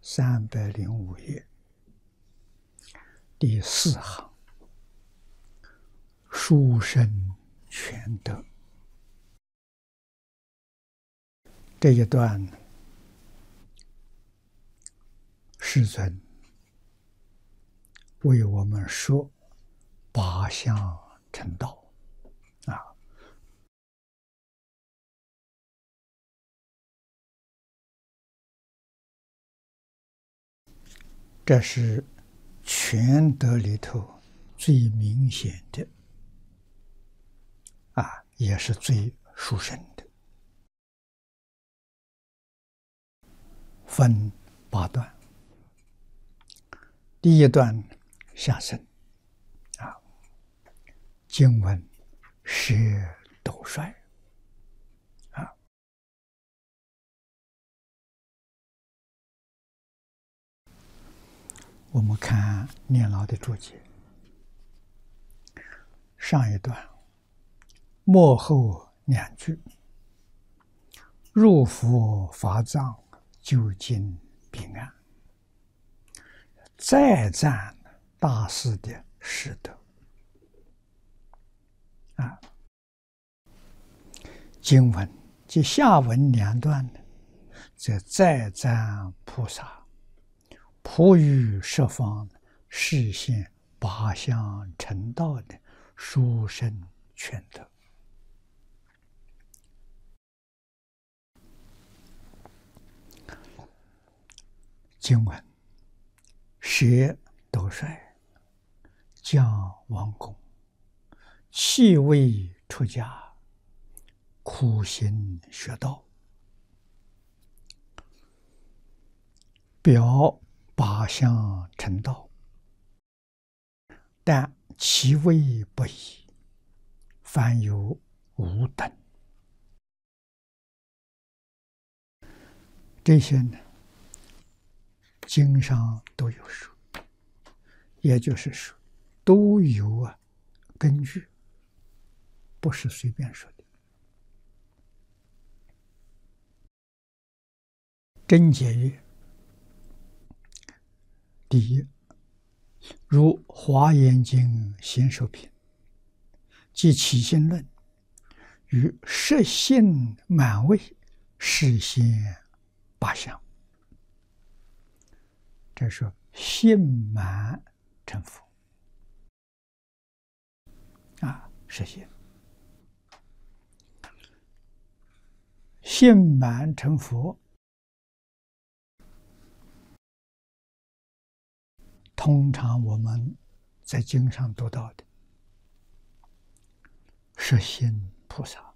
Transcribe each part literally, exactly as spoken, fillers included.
三百零五页第四行，殊胜全德。这一段，世尊为我们说八相成道啊。这是全德里头最明显的啊，也是最殊胜的。分八段，第一段下生啊，经文是斗率啊。我们看念老的注解，上一段末后两句，入佛法藏，究竟彼岸，再赞大师的师德啊。经文即下文两段呢，则再赞菩萨普于十方示现八相成道的殊胜全德。经文：舍斗率，降王公，弃位出家，苦行学道，表八相成道，但其位不一，凡有五等。这些呢，经上都有说，也就是说，都有啊根据，不是随便说的。真解曰：第一，如《华严经》行受品及起信论与实性满位示现八相，这是性满成佛啊，实现性满成佛。通常我们在经上读到的实心菩萨，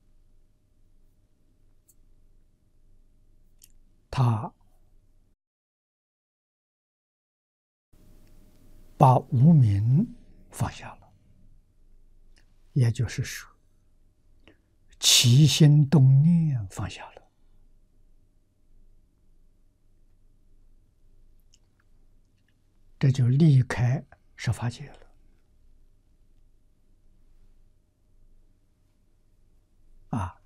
他把无明放下了，也就是说，起心动念放下了，这就离开十法界了啊，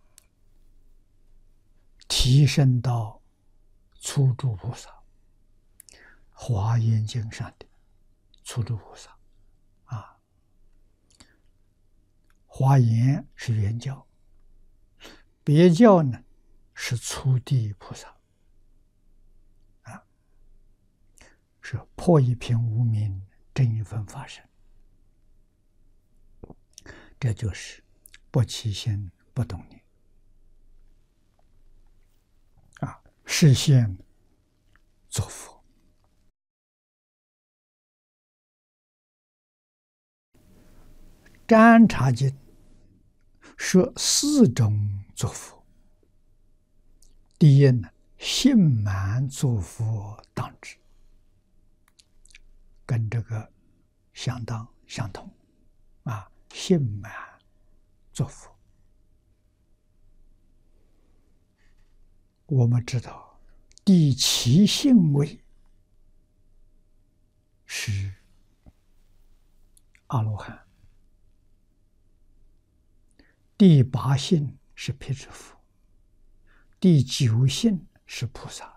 提升到初住菩萨，华严经上的初住菩萨啊。华严是原教，别教呢是初地菩萨啊，是破一片无明，正一分法身。这就是不起心不动念啊，示现作佛。占察经说四种作佛。第一呢，性满作佛当知，跟这个相当相同啊，性满作佛。我们知道第七性位是阿罗汉，第八性是辟支佛，第九性是菩萨。